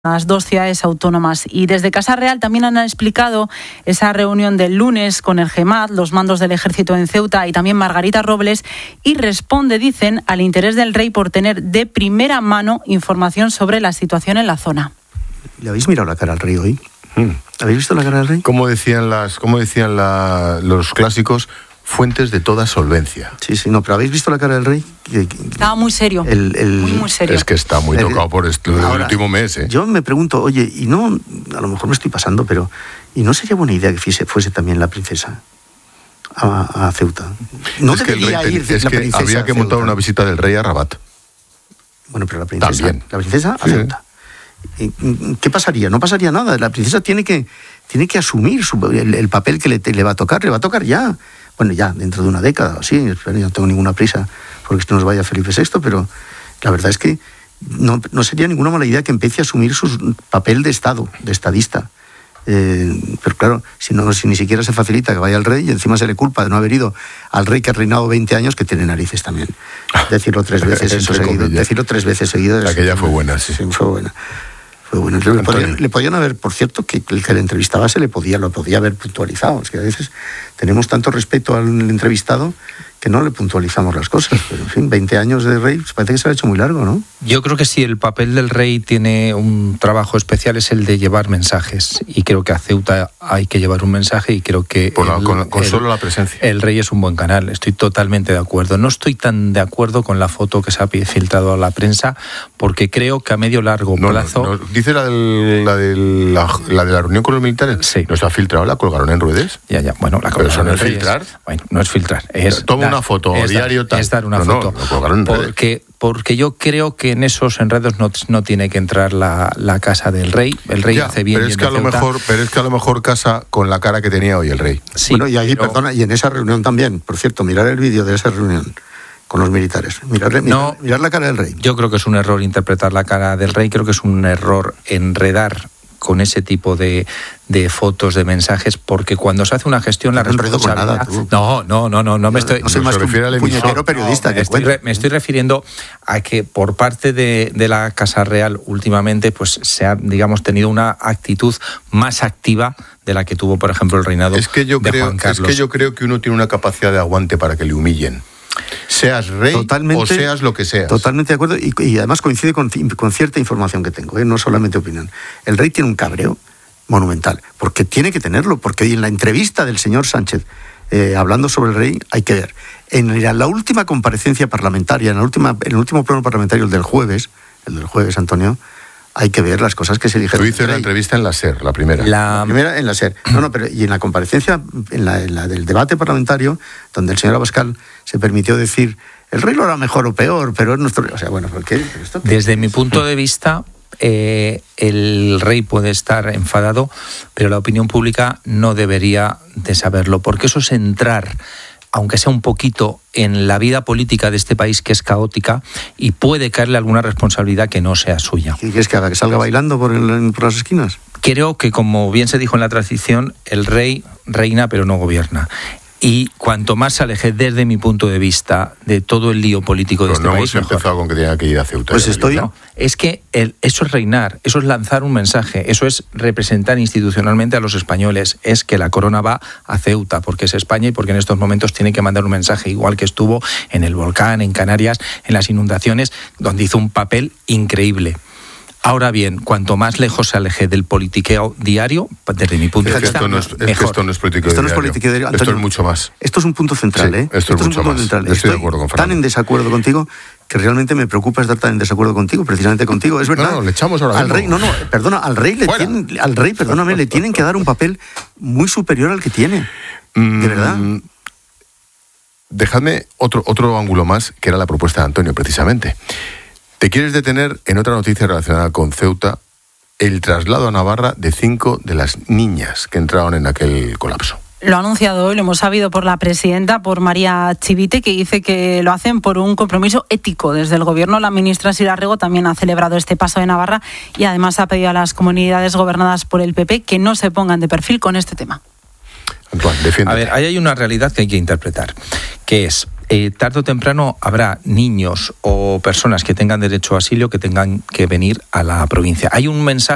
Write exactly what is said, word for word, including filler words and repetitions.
las dos ciudades autónomas. Y desde Casa Real también han explicado esa reunión del lunes con el GEMAT, los mandos del ejército en Ceuta y también Margarita Robles, y responde, dicen, al interés del rey por tener de primera mano información sobre la situación en la zona. ¿Le habéis mirado la cara al rey hoy? Hmm. ¿Habéis visto la cara del rey? Como decían, las, como decían la, los clásicos, fuentes de toda solvencia. Sí, sí, no, pero ¿habéis visto la cara del rey? Estaba muy serio, el, el, muy, muy serio. Es que está muy tocado por esto del Ahora, último mes, ¿eh? Yo me pregunto, oye, y no, a lo mejor me estoy pasando, pero ¿y no sería buena idea que fuese, fuese también la princesa a, a Ceuta? No es que, el rey, ir es la que princesa habría que montar una visita del rey a Rabat. Bueno, pero la princesa, también. la princesa a sí. Ceuta. ¿Qué pasaría? No pasaría nada. La princesa tiene que, tiene que asumir su, el, el papel que le, le va a tocar. Le va a tocar ya. Bueno, ya, dentro de una década, sí, no tengo ninguna prisa porque esto nos vaya Felipe sexto, pero la verdad es que no, no sería ninguna mala idea que empiece a asumir su papel de Estado, de estadista. Eh, pero claro, si, no, si ni siquiera se facilita que vaya el rey y encima se le culpa de no haber ido al rey que ha reinado veinte años, que tiene narices también. Decirlo tres veces eso seguido. Decirlo tres veces seguido. Aquella fue buena, sí. Sí, fue buena. Fue buena. Le podían, le podían haber, por cierto, que el que le entrevistaba se le podía, lo podía haber puntualizado. Es que a veces tenemos tanto respeto al entrevistado que no le puntualizamos las cosas. Pero, en fin, veinte años de rey, pues parece que se ha hecho muy largo, ¿no? Yo creo que sí, el papel del rey tiene un trabajo especial, es el de llevar mensajes. Y creo que a Ceuta hay que llevar un mensaje y creo que... Por la, el, con, con el, solo la presencia. El rey es un buen canal, estoy totalmente de acuerdo. No estoy tan de acuerdo con la foto que se ha filtrado a la prensa, porque creo que a medio largo no, plazo... No, no. ¿Dice la, del, la, del, la, la de la reunión con los militares? Sí. ¿No se ha filtrado? ¿La colgaron en redes? Ya, ya, bueno, la Pero eso no es filtrar. Es, bueno, no es filtrar, es... Toma una foto, es diario dar, tal. Es dar una no, foto. No, no, en porque, porque yo creo que en esos enredos no, no tiene que entrar la, la casa del rey. El rey ya, hace bien. Pero es, que a lo mejor, pero es que a lo mejor casa con la cara que tenía hoy el rey. Sí, bueno, y ahí, pero... perdona, y en esa reunión también, por cierto, mirar el vídeo de esa reunión con los militares. Mirar, mirar, no, mirar la cara del rey. Yo creo que es un error interpretar la cara del rey, creo que es un error enredar con ese tipo de, de fotos, de mensajes, porque cuando se hace una gestión la no responsabilidad... Nada, no, no, no, no, no me estoy... No soy más que un puñetero periodista. No, que me, estoy re, me estoy refiriendo a que por parte de, de la Casa Real últimamente pues se ha, digamos, tenido una actitud más activa de la que tuvo, por ejemplo, el reinado es que yo de creo, Juan Carlos. Es que yo creo que uno tiene una capacidad de aguante para que le humillen. Seas rey totalmente, o seas lo que seas. Totalmente de acuerdo, y, y además coincide con, con cierta información que tengo, ¿eh? No solamente opinión. El rey tiene un cabreo monumental, porque tiene que tenerlo, porque hoy en la entrevista del señor Sánchez, eh, hablando sobre el rey, hay que ver, en la última comparecencia parlamentaria, en, la última, en el último pleno parlamentario, el del jueves, el del jueves, Antonio, hay que ver las cosas que se dijeron. Tú dices la entrevista en la SER, la primera. La, la primera en la SER. No, no, pero y en la comparecencia, en la, en la del debate parlamentario, donde el señor Abascal se permitió decir, el rey lo hará mejor o peor, pero es nuestro... O sea, bueno, ¿por qué? ¿Esto qué? Desde mi punto de vista, eh, el rey puede estar enfadado, pero la opinión pública no debería de saberlo, porque eso es entrar, aunque sea un poquito, en la vida política de este país, que es caótica, y puede caerle alguna responsabilidad que no sea suya. ¿Qué quieres que haga? ¿Que salga bailando por, el, por las esquinas? Creo que, como bien se dijo en la transición, el rey reina pero no gobierna. Y cuanto más se aleje, desde mi punto de vista, de todo el lío político de pero este no país, hemos empezado con que tenga que ir a Ceuta. Pues estoy... No, es que el, eso es reinar, eso es lanzar un mensaje, eso es representar institucionalmente a los españoles, es que la corona va a Ceuta, porque es España y porque en estos momentos tiene que mandar un mensaje, igual que estuvo en el volcán, en Canarias, en las inundaciones, donde hizo un papel increíble. Ahora bien, cuanto más lejos se aleje del politiqueo diario, desde mi punto de vista, esto no es, mejor. Es que esto no es politiqueo esto diario. No es politiqueo diario. Antonio, esto es mucho más. Esto es un punto central, sí, ¿eh? Esto, esto es es mucho un punto más. central. Estoy, Estoy de acuerdo con Fernando. Tan en desacuerdo contigo que realmente me preocupa estar tan en desacuerdo contigo, precisamente contigo. Es verdad. No, no, le echamos ahora al mismo. rey, no, no, perdona, al rey le tienen, al rey, perdóname, le tienen que dar un papel muy superior al que tiene. De verdad. Mm, dejadme otro, otro ángulo más, que era la propuesta de Antonio, precisamente. Te quieres detener en otra noticia relacionada con Ceuta, el traslado a Navarra de cinco de las niñas que entraron en aquel colapso. Lo ha anunciado hoy, lo hemos sabido por la presidenta, por María Chivite, que dice que lo hacen por un compromiso ético. Desde el Gobierno, la ministra Sira Rego también ha celebrado este paso de Navarra y además ha pedido a las comunidades gobernadas por el P P que no se pongan de perfil con este tema. Antoine, defiéndete. A ver, ahí hay una realidad que hay que interpretar, que es, eh, tarde o temprano habrá niños o personas que tengan derecho a asilo que tengan que venir a la provincia. Hay un mensaje